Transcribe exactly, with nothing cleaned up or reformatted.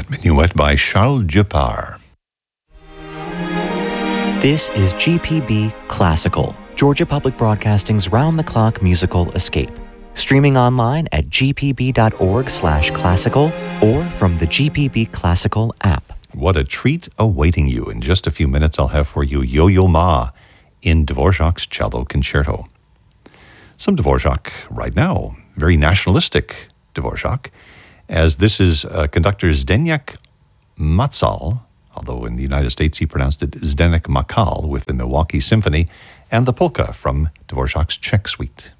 That minuet by Charles Dupart. This is G P B Classical, Georgia Public Broadcasting's round-the-clock musical escape. Streaming online at g p b dot org slash classical or from the G P B Classical app. What a treat awaiting you. In just a few minutes, I'll have for you Yo-Yo Ma in Dvorak's Cello Concerto. Some Dvorak right now, very nationalistic Dvorak, as this is uh, conductor Zdeněk Macal, although in the United States he pronounced it Zdeněk Makal with the Milwaukee Symphony, and the polka from Dvorak's Czech Suite.